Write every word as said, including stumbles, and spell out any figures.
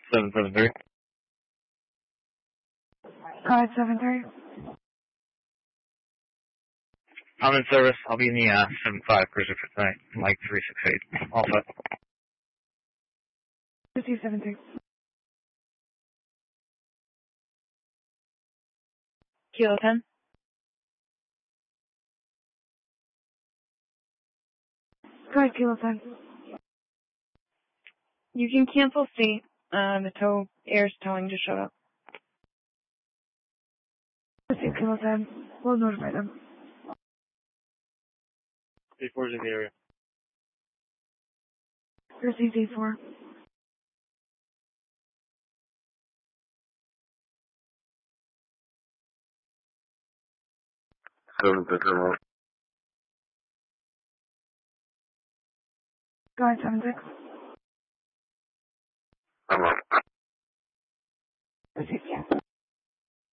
seven seven three. Code seven three. I'm in service. I'll be in the uh, seven five cruiser for tonight, like three six eight. All set. Receive seven three. Kilo ten. Go ahead, Kilo ten. You can cancel state. Uh, the tow, air's towing just showed up. Receive Kilo ten. We'll notify them. D four's in the area. Receive D four. seven six zero. Go ahead, seven six. I'm on. Receive, yeah.